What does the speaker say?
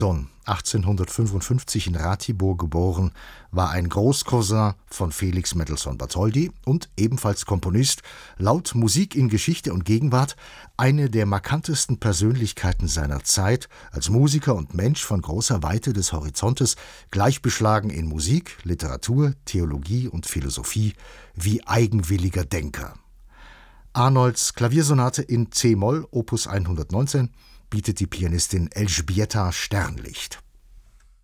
Don, 1855 in Ratibor geboren, war ein Großcousin von Felix Mendelssohn Bartholdy und ebenfalls Komponist, laut Musik in Geschichte und Gegenwart eine der markantesten Persönlichkeiten seiner Zeit, als Musiker und Mensch von großer Weite des Horizontes, gleichbeschlagen in Musik, Literatur, Theologie und Philosophie, wie eigenwilliger Denker. Arnolds Klaviersonate in c-Moll, Opus 119, bietet die Pianistin Elżbieta Sternlicht.